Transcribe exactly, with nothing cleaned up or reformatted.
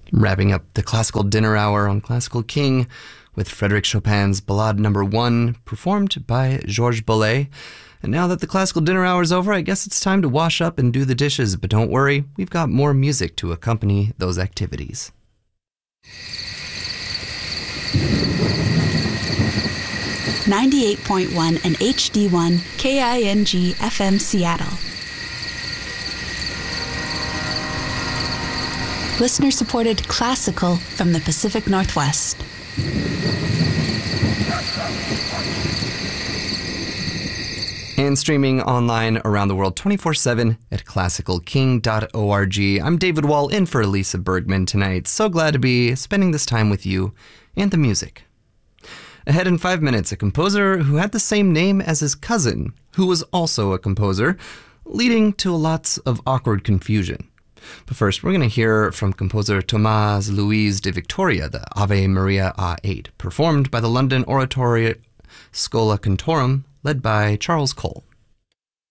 Wrapping up the classical dinner hour on Classical King with Frédéric Chopin's Ballade Number One, performed by Georges Boulez. And now that the classical dinner hour is over, I guess it's time to wash up and do the dishes. But don't worry, we've got more music to accompany those activities. ninety-eight point one and H D one K I N G F M Seattle. Listener-supported classical from the Pacific Northwest. And streaming online around the world twenty-four seven at classical king dot org. I'm David Wall, in for Elisa Bergman tonight. So glad to be spending this time with you and the music. Ahead in five minutes, a composer who had the same name as his cousin, who was also a composer, leading to lots of awkward confusion. But first, we're going to hear from composer Tomás Luis de Victoria, the Ave Maria A eight, performed by the London Oratory Schola Cantorum, led by Charles Cole.